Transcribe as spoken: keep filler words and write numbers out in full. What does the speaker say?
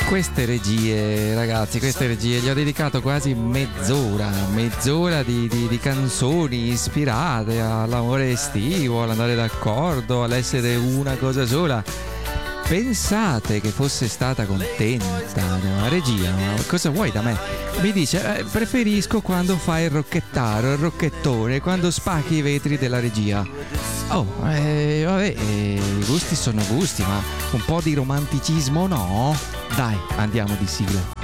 Queste regie, ragazzi, queste regie, gli ho dedicato quasi mezz'ora, mezz'ora di, di, di canzoni ispirate all'amore estivo, all'andare d'accordo, all'essere una cosa sola. Pensate che fosse stata contenta, la regia, ma cosa vuoi da me? Mi dice, eh, preferisco quando fai il rocchettaro, il rocchettone, quando spacchi i vetri della regia. Oh, eh, vabbè, eh, i gusti sono gusti, ma un po' di romanticismo no? Dai, andiamo di sigla.